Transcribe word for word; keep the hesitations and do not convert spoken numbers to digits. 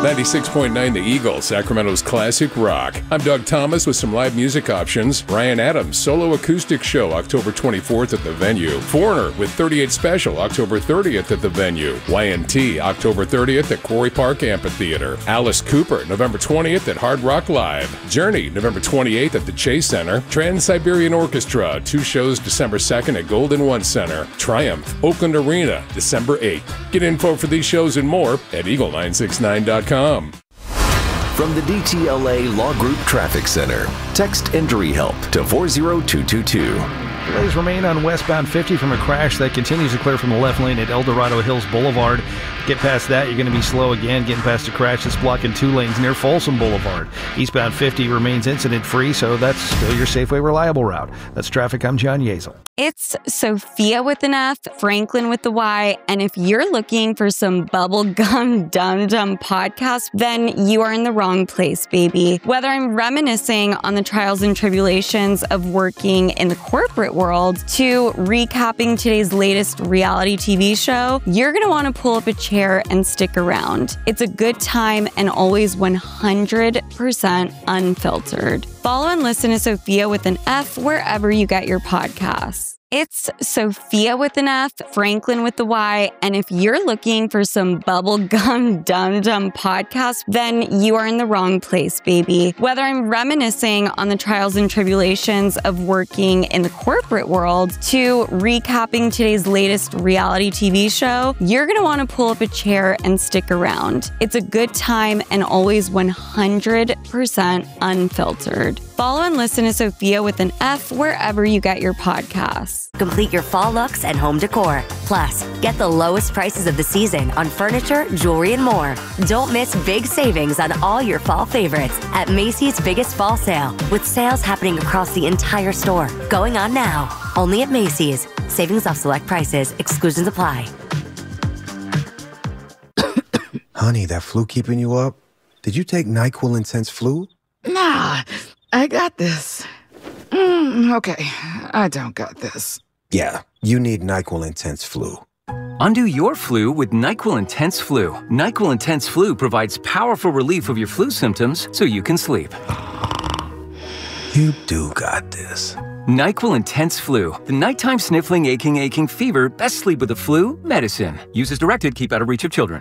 ninety-six point nine The Eagle, Sacramento's classic rock. I'm Doug Thomas with some live music options. Bryan Adams, solo acoustic show, October twenty-fourth at the Venue. Foreigner with thirty-eight Special, October thirtieth at the Venue. Y and T, October thirtieth at Quarry Park Amphitheater. Alice Cooper, November twentieth at Hard Rock Live. Journey, November twenty-eighth at the Chase Center. Trans-Siberian Orchestra, two shows December second at Golden One Center. Triumph, Oakland Arena, December eighth. Get info for these shows and more at eagle nine six nine dot com. From the D T L A Law Group Traffic Center, text Injury Help to four zero two two two. Delays remain on westbound fifty from a crash that continues to clear from the left lane at El Dorado Hills Boulevard. Get past that, you're going to be slow again, getting past a crash that's blocking two lanes near Folsom Boulevard. Eastbound fifty remains incident-free, so that's still your Safeway reliable route. That's traffic. I'm John Yeazel. It's Sophia with an F, Franklin with the Y, and if you're looking for some bubblegum dum-dum podcast, then you are in the wrong place, baby. Whether I'm reminiscing on the trials and tribulations of working in the corporate world to recapping today's latest reality T V show, you're going to want to pull up a chair and stick around. It's a good time and always one hundred percent unfiltered. Follow and listen to Sophia with an F wherever you get your podcasts. It's Sophia with an F, Franklin with the Y, and if you're looking for some bubblegum dum-dum podcast, then you are in the wrong place, baby. Whether I'm reminiscing on the trials and tribulations of working in the corporate world to recapping today's latest reality T V show, you're going to want to pull up a chair and stick around. It's a good time and always one hundred percent unfiltered. Follow and listen to Sophia with an F wherever you get your podcasts. Complete your fall looks and home decor. Plus, get the lowest prices of the season on furniture, jewelry, and more. Don't miss big savings on all your fall favorites at Macy's Biggest Fall Sale, with sales happening across the entire store. Going on now. Only at Macy's. Savings off select prices. Exclusions apply. Honey, that flu keeping you up? Did you take NyQuil Intense Flu? Nah, I got this. Mm, okay, I don't got this. Yeah, you need NyQuil Intense Flu. Undo your flu with NyQuil Intense Flu. NyQuil Intense Flu provides powerful relief of your flu symptoms so you can sleep. You do got this. NyQuil Intense Flu. The nighttime sniffling, aching, aching fever. Best sleep with the flu medicine. Use as directed. Keep out of reach of children.